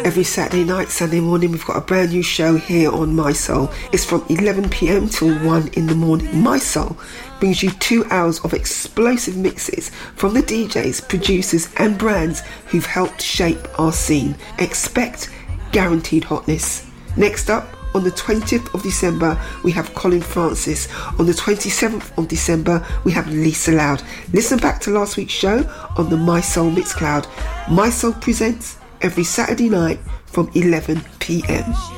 Every Saturday night, Sunday morning, we've got a brand new show here on My Soul. It's from 11 p.m. till 1 in the morning. My Soul brings you 2 hours of explosive mixes from the DJs, producers and brands who've helped shape our scene. Expect guaranteed hotness. Next up, on the 20th of December, we have Colin Francis. On the 27th of December, we have Lisa Loud. Listen back to last week's show on the My Soul Mixcloud. My Soul presents every Saturday night from 11 p.m.